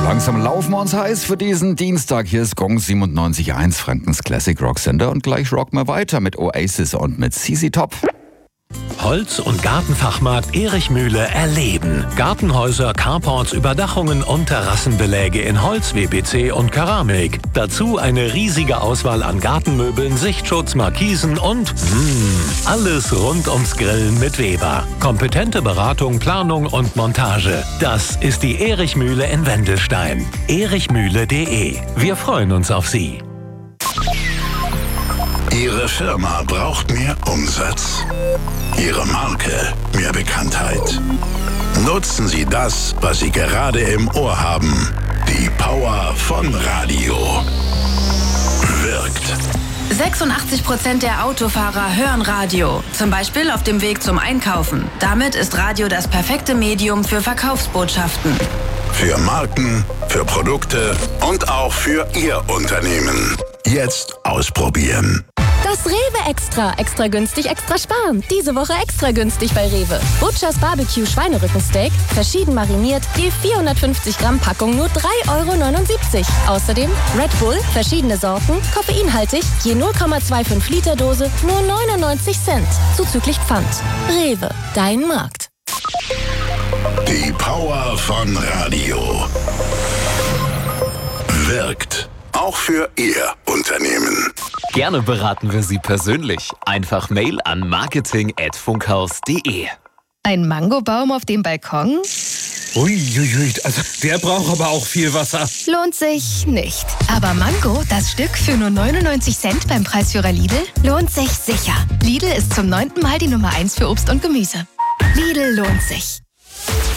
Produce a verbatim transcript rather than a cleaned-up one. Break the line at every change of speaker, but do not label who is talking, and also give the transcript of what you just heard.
Langsam laufen wir uns heiß für diesen Dienstag. Hier ist Gong siebenundneunzig Komma eins, Frankens Classic Rock Sender. Und gleich rocken wir weiter mit Oasis und mit C C Top.
Holz- und Gartenfachmarkt Erich Mühle erleben. Gartenhäuser, Carports, Überdachungen und Terrassenbeläge in Holz, W P C und Keramik. Dazu eine riesige Auswahl an Gartenmöbeln, Sichtschutz, Markisen und mh, alles rund ums Grillen mit Weber. Kompetente Beratung, Planung und Montage. Das ist die Erich Mühle in Wendelstein. erichmühle punkt de. Wir freuen uns auf Sie.
Ihre Firma braucht mehr Umsatz. Ihre Marke mehr Bekanntheit. Nutzen Sie das, was Sie gerade im Ohr haben. Die Power von Radio. Wirkt.
sechsundachtzig Prozent der Autofahrer hören Radio, zum Beispiel auf dem Weg zum Einkaufen. Damit ist Radio das perfekte Medium für Verkaufsbotschaften.
Für Marken, für Produkte und auch für Ihr Unternehmen. Jetzt ausprobieren.
Das Rewe Extra. Extra günstig, extra sparen. Diese Woche extra günstig bei Rewe. Butchers Barbecue Schweinerückensteak, verschieden mariniert, je vierhundertfünfzig Gramm Packung nur drei Euro neunundsiebzig. Außerdem Red Bull, verschiedene Sorten, koffeinhaltig, je null Komma fünfundzwanzig Liter Dose, nur neunundneunzig Cent. Zuzüglich Pfand. Rewe, dein Markt.
Die Power von Radio. Wirkt. Auch für Ihr Unternehmen.
Gerne beraten wir Sie persönlich. Einfach Mail an marketing at funkhaus punkt de.
Ein Mangobaum auf dem Balkon?
Uiuiui, also der braucht aber auch viel Wasser.
Lohnt sich nicht. Aber Mango, das Stück für nur neunundneunzig Cent beim Preisführer Lidl, lohnt sich sicher. Lidl ist zum neunten Mal die Nummer eins für Obst und Gemüse. Lidl lohnt sich.